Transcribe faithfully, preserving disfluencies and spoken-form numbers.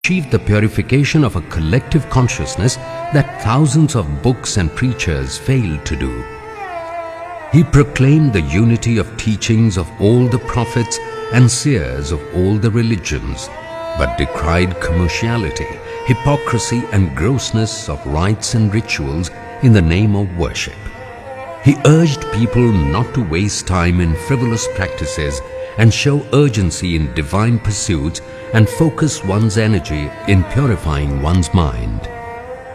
achieved the purification of a collective consciousness that thousands of books and preachers failed to do. He proclaimed the unity of teachings of all the prophets and seers of all the religions, but decried commerciality, hypocrisy and grossness of rites and rituals in the name of worship. He urged people not to waste time in frivolous practices and show urgency in divine pursuits and focus one's energy in purifying one's mind.